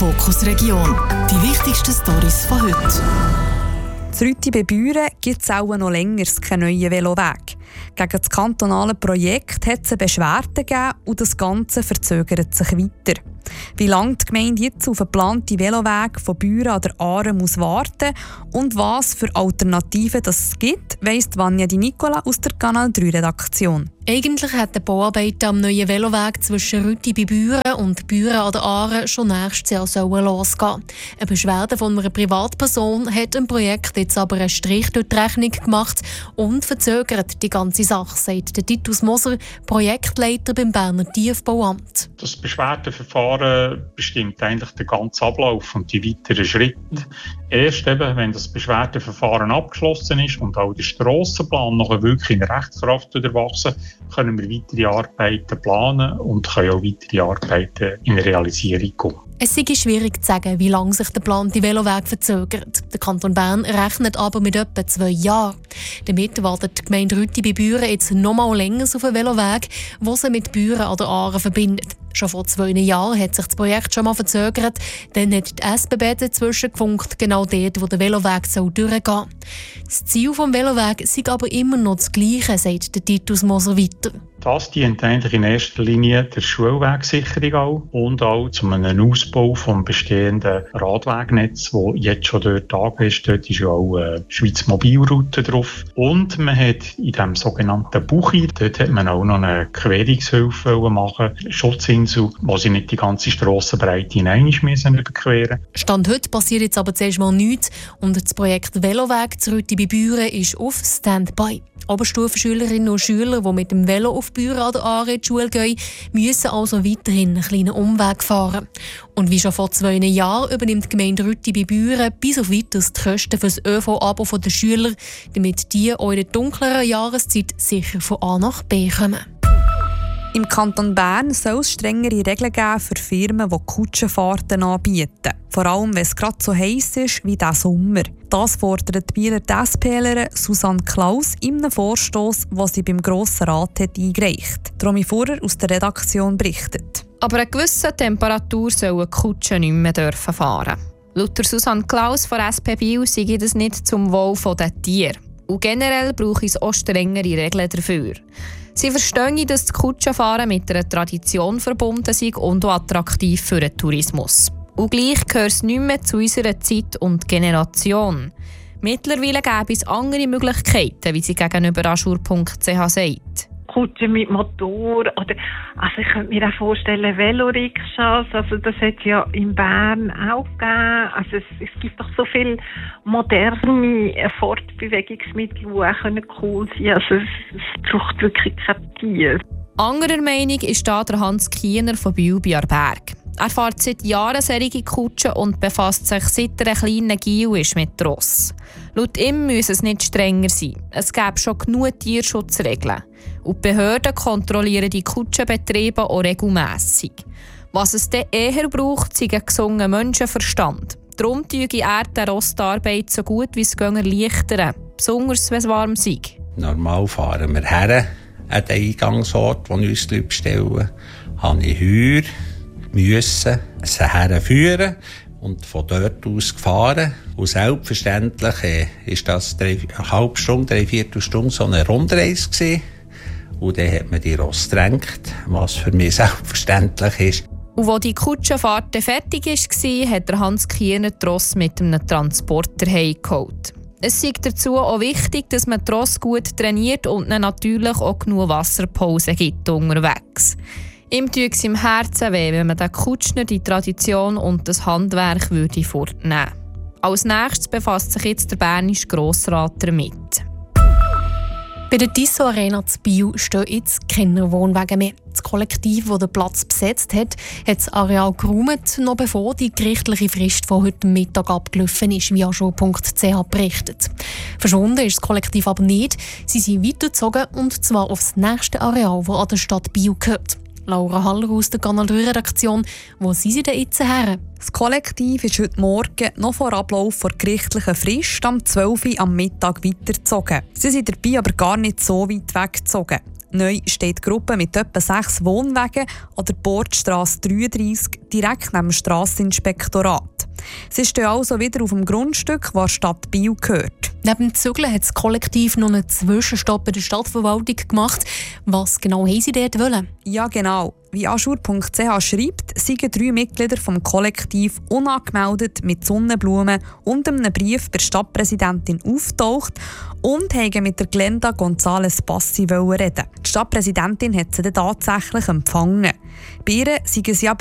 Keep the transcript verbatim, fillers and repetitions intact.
Fokus Region. Die wichtigsten Storys von heute. In Rütti bei Büren gibt es auch noch länger keinen neuen Veloweg. Gegen das kantonale Projekt hat es eine Beschwerde gegeben und das Ganze verzögert sich weiter. Wie lange die Gemeinde jetzt auf einen geplanten Veloweg von Büren an der Aare muss warten und was für Alternativen es gibt, weiss Vanja Di Nicola aus der Kanal drei Redaktion. Eigentlich hätten die Bauarbeiten am neuen Veloweg zwischen Rütti bei Büren und Büren an der Aare schon nächstes Jahr sollen losgehen. Eine Beschwerde von einer Privatperson hat dem Projekt jetzt aber einen Strich durch die Rechnung gemacht und verzögert die ganze Sache, sagt der Titus Moser, Projektleiter beim Berner Tiefbauamt. Das Beschwerdeverfahren bestimmt eigentlich den ganzen Ablauf und die weiteren Schritte. Erst eben, wenn das Beschwerdeverfahren abgeschlossen ist und auch der Strassenplan noch wirklich in Rechtskraft erwachsen, können wir weitere Arbeiten planen und können auch weitere Arbeiten in Realisierung kommen. Es sei schwierig zu sagen, wie lange sich der geplante Veloweg verzögert. Der Kanton Bern rechnet aber mit etwa zwei Jahren. Damit wartet die Gemeinde Rütti bei Büren jetzt noch mal länger auf einen Veloweg, der sie mit Büren an der Aare verbindet. Schon vor zwei Jahren hat sich das Projekt schon mal verzögert. Dann hat die S B B dazwischen gefunkt, genau dort, wo der Veloweg soll durchgehen soll. Das Ziel des Velowegs ist aber immer noch das Gleiche, sagt der Titus Moser weiter. Das dient eigentlich in erster Linie der Schulwegsicherung auch und auch zu einem Ausbau des bestehenden Radwegnetz, das jetzt schon dort angeht ist. Dort ist ja auch eine Schweiz Mobilroute drauf. Und man hat in dem sogenannten Buchi, dort hat man auch noch eine Querungshilfe machen, Schutzinsel, wo sie nicht die ganze Strassenbreite in einmal müssen überqueren. Stand heute passiert jetzt aber zuerst mal nichts und das Projekt Veloweg zu Rütti bei Büren ist auf Standby. Oberstufenschülerinnen und Schüler, die mit dem Velo auf Büren an der Aare in die Schule gehen, müssen also weiterhin einen kleinen Umweg fahren. Und wie schon vor zwei Jahren übernimmt die Gemeinde Rütti bei Büren bis auf weiteres die Kosten für das ÖV-Abo der Schüler, damit die auch in der dunkleren Jahreszeit sicher von A nach B kommen. Im Kanton Bern soll es strengere Regeln geben für Firmen, die Kutschenfahrten anbieten. Vor allem, wenn es gerade so heiß ist wie diesen Sommer. Das fordert die Bieler DSPlerin Susanne Klaus in einem Vorstoss, den sie beim Grossen Rat hat eingereicht hat. Romy Fuhrer aus der Redaktion berichtet. Aber eine gewisse Temperatur sollen Kutschen nicht mehr dürfen fahren. Laut Susanne Klaus von S P Biel sei das nicht zum Wohl der Tiere. Und generell brauche es auch strengere Regeln dafür. Sie verstehen, dass das Kutschenfahren mit einer Tradition verbunden ist und auch attraktiv für den Tourismus. Und gleich gehört es nicht mehr zu unserer Zeit und Generation. Mittlerweile gäbe es andere Möglichkeiten, wie sie gegenüber aschur punkt c h sagt. Kutschen mit Motor oder also ich könnte mir auch vorstellen Velorikschas, also das hat es ja in Bern auch gegeben. Also es, es gibt doch so viele moderne Fortbewegungsmittel, die auch cool sein können. Also es, es braucht wirklich kein Tier. Anderer Meinung ist da der Hans Kiener von Biel bei Aarberg. Er fährt seit Jahren solche Kutschen und befasst sich seit er ein kleiner Gil ist mit Ross. Laut ihm müsse es nicht strenger sein. Es gäbe schon genug Tierschutzregeln. Und die Behörden kontrollieren die Kutschenbetriebe auch regelmässig. Was es dann eher braucht, ist ein gesunder Menschenverstand. Darum tue er der Rostarbeit so gut wie es gehen erleichtern, besonders wenn es warm sei. Normal fahren wir her an den Eingangsort, wo wir uns die Leute bestellen. Habe ich Heuer müssen sie herführen und von dort aus gefahren. Und selbstverständlich äh, ist das drei, eine halbe Stunde, drei Viertelstunde so eine Rundreise gewesen. Und dann hat man die Ross getränkt, was für mich selbstverständlich ist. Und als die Kutschenfahrt fertig war, hat der Hans Kiener die Ross mit einem Transporter heimgeholt. Es ist dazu auch wichtig, dass man die Ross gut trainiert und ihnen natürlich auch genug Wasserpause gibt unterwegs. Ihm tut es im Herzen weh, wenn man den Kutschner die Tradition und das Handwerk würde fortnehmen. Als nächstes befasst sich jetzt der bernische Grossrat damit. Bei der Tissot Arena zu Biel stehen jetzt keine Wohnwagen mehr. Das Kollektiv, das den Platz besetzt hat, hat das Areal geräumt, noch bevor die gerichtliche Frist von heute Mittag abgelaufen ist, wie aschur punkt c h berichtet. Verschwunden ist das Kollektiv aber nicht. Sie sind weitergezogen und zwar aufs nächste Areal, das an der Stadt Biel gehört. Laura Haller aus der Kanal drei Redaktion. Wo sind Sie denn jetzt her? Das Kollektiv ist heute Morgen noch vor Ablauf der gerichtlichen Frist am zwölf Uhr am Mittag weitergezogen. Sie sind dabei aber gar nicht so weit weggezogen. Neu steht die Gruppe mit etwa sechs Wohnwagen an der Bordstrasse dreiunddreissig direkt neben dem Strasseninspektorat. Sie stehen also wieder auf dem Grundstück, das der Stadt Biel gehört. Neben dem Zügeln hat das Kollektiv noch einen Zwischenstopp bei der Stadtverwaltung gemacht. Was genau haben sie dort wollen? Ja, genau. Wie aschur punkt c h schreibt, seien drei Mitglieder vom Kollektiv unangemeldet mit Sonnenblumen und einem Brief bei der Stadtpräsidentin auftaucht und haben mit der Glenda González Bassi reden. Die Stadtpräsidentin hat sie dann tatsächlich empfangen. Bei ihr seien sie aber